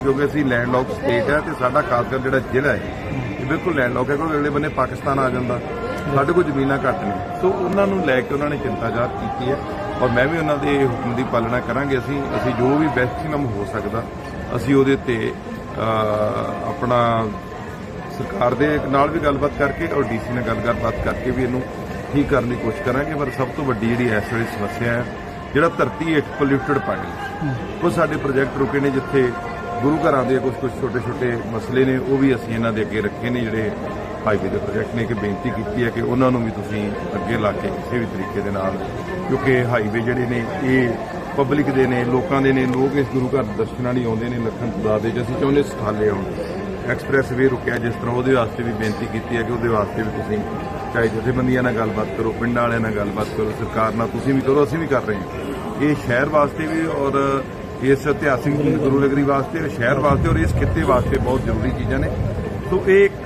क्योंकि असीं landlocked state है तो साडा खासकर जिहड़ा जिला है ये बिल्कुल लैंडलॉक है, क्योंकि अगले बन्ने पाकिस्तान आ जाता, साडे कोल जमीनां घੱਟ ने। सो उन्होंने लैके उन्होंने चिंता जाहिर की है और मैं भी उन्होंने हुक्म की पालना करांगे। असीं जो भी मैक्सिमम हो सकता असीं उहदे ते अपना सरकार दे नाल भी गलबात करके और डीसी नाल गलबात करके भी इनू ठीक करने की कोशिश करांगे। पर सब तो वड्डी जिहड़ी इस वेले समस्या है जिहड़ा धरती हेठ पोल्यूटेड पानी, कुछ साडे प्रोजैक्ट रुके ने जिथे गुरु घरां दे कुछ छोटे छोटे मसले ने, वो भी असीं इन्हां दे अगे रखे ने जिहड़े हाईवे के प्रोजैक्ट ने कि बेनती की है कि उन्होंने भी तुसीं अगे ला के किसी भी तरीके दे नाल, क्योंकि हाईवे जिहड़े ने ये पब्लिक दे ने, लोकां दे ने, लोग इस गुरु घर दर्शनां लई आउंदे ने लखन तादाद दे, असीं चाहुंदे सखाले आउण। एक्सप्रैस वे रुकिया जिस तरह उहदे वास्ते भी बेनती की है कि उहदे वास्ते भी तुसीं चाहे जथेबंदियां नाल गलबात करो, पिंडां वालियां नाल गलबात करो, सरकार नाल तुसीं भी करो, असीं भी कर रहे हैं। ये शहर वास्ते भी और इस इतिहासिक गुरु नगरी वास्ते, शहर वास्ते और इस खिते वास्ते बहुत जरूरी चीज़ां ने। तो एक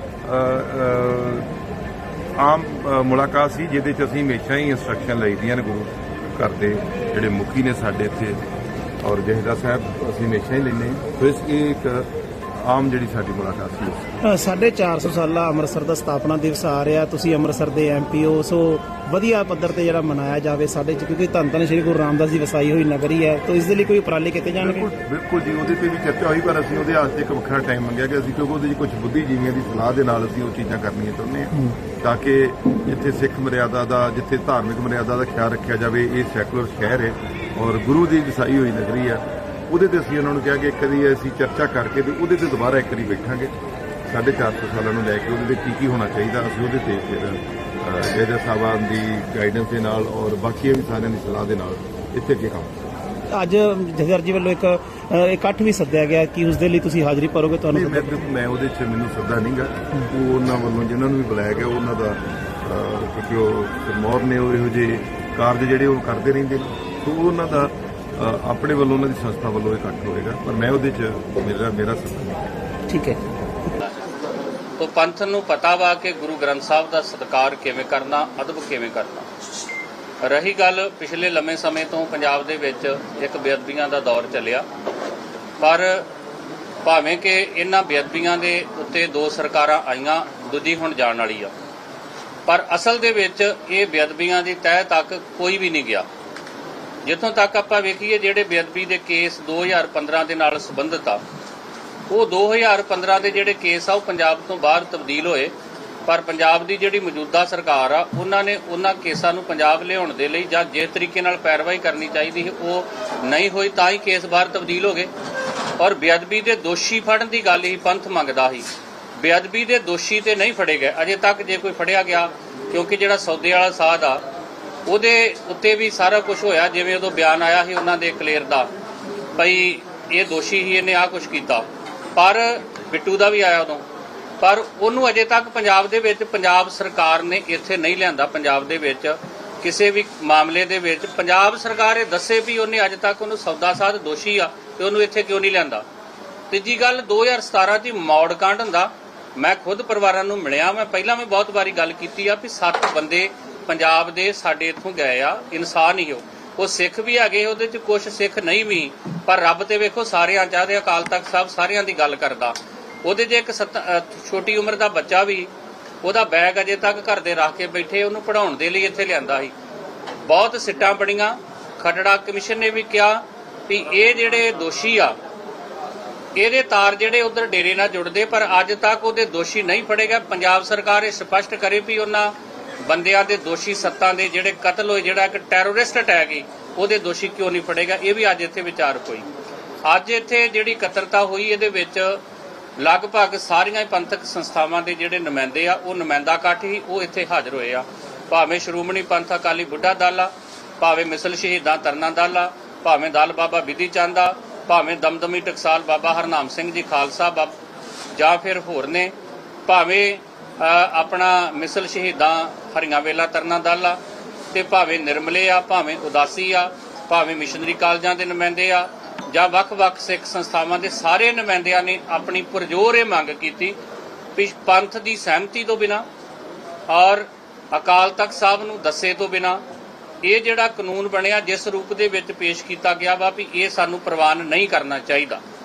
आम मुलाकात सी जिहदे च असीं हमेशा ही इंस्ट्रक्शन लईदियां ने गुरु घर दे जिहड़े मुखी ने साडे इत्थे और जहेदा साहब असीं हमेशा ही लैंदे। तो इस एक आम जिहड़ी साडी मुलाकात सी 450 ਸਾਲਾ ਅੰਮ੍ਰਿਤਸਰ ਦਾ ਸਥਾਪਨਾ ਦਿਵਸ ਆ ਰਿਹਾ, ਤੁਸੀਂ ਅੰਮ੍ਰਿਤਸਰ ਦੇ ਐਮਪੀ ਹੋ, ਸੋ ਵਧੀਆ ਪੱਧਰ ਤੇ ਜਿਹੜਾ ਮਨਾਇਆ ਜਾਵੇ ਸਾਡੇ ਚ, ਕਿਉਂਕਿ ਧੰਨ ਧੰਨ ਸ਼੍ਰੀ ਗੁਰੂ ਰਾਮਦਾਸ ਦੀ ਵਸਾਈ ਹੋਈ ਨਗਰੀ ਹੈ। ਤਾਂ ਇਸ ਦੇ ਲਈ ਕੋਈ ਉਪਰਾਲੇ ਕੀਤੇ ਜਾਣਗੇ? ਬਿਲਕੁਲ ਜੀ, ਉਹਦੇ ਤੇ ਵੀ ਚਰਚਾ ਹੋਈ, ਪਰ ਅਸੀਂ ਉਹਦੇ ਵਾਸਤੇ ਇੱਕ ਵੱਖਰਾ ਟਾਈਮ ਮੰਗਿਆ ਕਿ ਅਸੀਂ, ਕਿਉਂਕਿ ਉਹਦੇ 'ਚ ਕੁਝ ਬੁੱਧੀਜੀਵੀਆਂ ਦੀ ਸਲਾਹ ਦੇ ਨਾਲ ਅਸੀਂ ਉਹ ਚੀਜ਼ਾਂ ਕਰਨੀਆਂ ਚਾਹੁੰਦੇ ਹਾਂ ਤਾਂ ਕਿ ਜਿੱਥੇ ਸਿੱਖ ਮਰਿਆਦਾ ਦਾ, ਜਿੱਥੇ ਧਾਰਮਿਕ ਮਰਿਆਦਾ ਦਾ ਖਿਆਲ ਰੱਖਿਆ ਜਾਵੇ। ਇਹ ਸੈਕੂਲਰ ਸ਼ਹਿਰ ਹੈ ਔਰ ਗੁਰੂ ਦੀ ਵਸਾਈ ਹੋਈ ਨਗਰੀ ਆ। ਉਹਦੇ ਤੇ ਅਸੀਂ ਉਹਨਾਂ ਨੂੰ ਕਿਹਾ ਕਿ ਇੱਕ ਵਾਰੀ ਅਸੀਂ ਚਰਚਾ ਕਰਕੇ ਤੇ ਉਹਦੇ ਤੇ ਦੁਬਾਰਾ ਇੱਕ ਵਾਰੀ ਬੈਠਾਂਗੇ 450 ਸਾਲਾਂ ਨੂੰ ਲੈ ਕੇ ਉਹਦੇ ਤੇ ਕੀ ਹੋਣਾ ਚਾਹੀਦਾ। ਅਸੀਂ ਉਹਦੇ ਤੇ ਫਿਰ ਜੇਜਾ ਸਾਹਿਬਾਨ ਦੀ ਗਾਈਡੈਂਸ ਦੇ ਨਾਲ ਔਰ ਬਾਕੀ ਵੀ ਸਾਰਿਆਂ ਦੀ ਸਲਾਹ ਦੇ ਨਾਲ ਇੱਥੇ ਅੱਗੇ ਕੰਮ। ਅੱਜ ਜਥੇਦਾਰ ਜੀ ਵੱਲੋਂ ਇੱਕ ਇਕੱਠ ਵੀ ਸੱਦਿਆ ਗਿਆ ਕਿ ਉਸ ਦੇ ਲਈ ਤੁਸੀਂ ਹਾਜ਼ਰੀ ਭਰੋਗੇ? ਤੁਹਾਨੂੰ ਮੈਂ ਉਹਦੇ 'ਚ ਮੈਨੂੰ ਸੱਦਾ ਨਹੀਂਗਾ, ਉਹ ਉਹਨਾਂ ਵੱਲੋਂ ਜਿਨ੍ਹਾਂ ਨੂੰ ਵੀ ਬੁਲਾਇਆ ਗਿਆ ਉਹਨਾਂ ਦਾ, ਕਿਉਂਕਿ ਉਹ ਸਰਮੌਰ ਨੇ ਉਹ ਇਹੋ ਜਿਹੇ ਕਾਰਜ ਜਿਹੜੇ ਉਹ ਕਰਦੇ ਰਹਿੰਦੇ ਨੇ, ਸੋ ਉਹਨਾਂ ਦਾ ਆਪਣੇ ਵੱਲੋਂ ਉਹਨਾਂ ਦੀ ਸੰਸਥਾ ਵੱਲੋਂ ਇਕੱਠ ਹੋਏਗਾ, ਪਰ ਮੈਂ ਉਹਦੇ 'ਚ ਮੇਰਾ ਸੱਦਾ ਨਹੀਂ। ਠੀਕ ਹੈ। तो पंथ नूं पता वा कि गुरु ग्रंथ साहब का सत्कार किवें करना, अदब किवें करना। रही गल पिछले लंबे समय तो पंजाब दे विच एक बेअदबियां दा दौर चलिया, पर भावें कि इन्हां बेअदबियां दे उत्ते दो सरकारां आईयां, दूजी हुण जाण वाली आ, पर असल दे विच इह बेअदबियां दी तह तक कोई भी नहीं गया। जिथों तक आपां वेखीए जिहड़े बेअदबी दे केस 2015 दे नाल संबंधित आ, वो 2015 के जोड़े केस आ पंजाब तो बाहर तब्दील होए, पर पंजाब की जिहड़ी मौजूदा सरकार आ उन्होंने उन्हां केसां नूं पंजाब लियाउण दे लई जां जिस तरीके नाल पैरवाई करनी चाहिए है वो नहीं हुई, तां ही केस बाहर तब्दील हो गए। और बेअदबी के दोषी फड़न की गल ही पंथ मंगदा ही, बेअदबी के दोषी तो नहीं फड़े गए अजे तक। जे कोई फड़िया गया, क्योंकि जिहड़ा सौदे वाला साध आ उहदे उत्ते भी सारा कुछ होया, जिवें उदों बयान आया ही उन्हां दे कलेर दा भई ये दोषी ही, इन्हें आ कुछ कीता, पर बिट्टू का भी आया उदों, पर उन्होंने अजे तक पंजाब दे विच पंजाब सरकार ने इत्थे नहीं लिआंदा। पंजाब दे विच किसी भी मामले दे विच पंजाब सरकार ये दसे भी उन्हें अजे तक उन्होंने सौदा साध दोषी आ ते उन्होंने इत्थे क्यों नहीं लिआंदा। तीजी गल 2017 च मौड़ कांड हुंदा, मैं खुद परिवारां नूं मिलिया, मैं पहलां भी बहुत बारी गल कीती आ भी 7 बंदे पंजाब दे साडे इत्थों गए आ, इंसान ही वो सिख भी है, उहदे च कुछ सिख नहीं भी, पर रब ते वेखो सारियां चाहते, अकाल तख्त साहब सारियां दी गल करदा। उहदे च एक छोटी उम्र का बच्चा भी, उहदा बैग अजे तक घर दे रख के बैठे, उहनूं पढ़ाउण दे लई इत्थे लिआंदा ही। बहुत सिट्टां बड़ियां, खटड़ा कमिशन ने भी कहा भी ये जिहड़े दोषी आ ਇਹਦੇ ਤਾਰ ਜਿਹੜੇ उधर डेरे नाल जुड़दे, पर अज तक ਉਹਦੇ दोषी नहीं फड़े गए। पंजाब सरकार ये स्पष्ट करे भी उन्हां ਬੰਦਿਆਂ ਦੇ ਦੋਸ਼ੀ ਸੱਤਾਂ ਦੇ ਜਿਹੜੇ ਕਤਲ ਹੋਏ, ਜਿਹੜਾ ਇੱਕ ਟੈਰੋਰਿਸਟ ਅਟੈਕ ਹੀ, ਉਹਦੇ ਦੋਸ਼ੀ ਕਿਉਂ ਨਹੀਂ ਫੜੇਗਾ, ਇਹ ਵੀ ਅੱਜ ਇੱਥੇ ਵਿਚਾਰ ਹੋਈ। ਅੱਜ ਇੱਥੇ ਜਿਹੜੀ ਇਕੱਤਰਤਾ ਹੋਈ ਇਹਦੇ ਵਿੱਚ ਲਗਭਗ ਸਾਰੀਆਂ ਪੰਥਕ ਸੰਸਥਾਵਾਂ ਦੇ ਜਿਹੜੇ ਨੁਮਾਇੰਦੇ ਆ, ਉਹ ਨੁਮਾਇੰਦਾ ਇਕੱਠ ਹੀ ਉਹ ਇੱਥੇ ਹਾਜ਼ਰ ਹੋਏ ਆ। ਭਾਵੇਂ ਸ਼੍ਰੋਮਣੀ ਪੰਥ ਅਕਾਲੀ ਬੁੱਢਾ ਦਲ ਆ, ਭਾਵੇਂ ਮਿਸਲ ਸ਼ਹੀਦਾਂ ਤਰਨਾ ਦਲ ਆ, ਭਾਵੇਂ ਦਲ ਬਾਬਾ ਬਿਧੀ ਚੰਦ ਆ, ਭਾਵੇਂ ਦਮਦਮੀ ਟਕਸਾਲ ਬਾਬਾ ਹਰਨਾਮ ਸਿੰਘ ਜੀ ਖਾਲਸਾ ਜਾਂ ਫਿਰ ਹੋਰ ਨੇ, ਭਾਵੇਂ अपना मिसल शहीदां हरियां वेला तरना दल आ, ते भावें निर्मले आ, भावें उदासी आ, भावें मिशनरी कालजां दे नुमाइंदे आ, जां वख-वख सिख संस्थावां दे सारे नुमाइंदियां ने अपनी पुरजोर ये मंग कीती भी पंथ की सहमति तो बिना और अकाल तख्त साहब नूं दस्से तो बिना ये जिहड़ा कानून बनिया जिस रूप दे विच पेश कीता गया वा भी ये सानूं प्रवान नहीं करना चाहिए।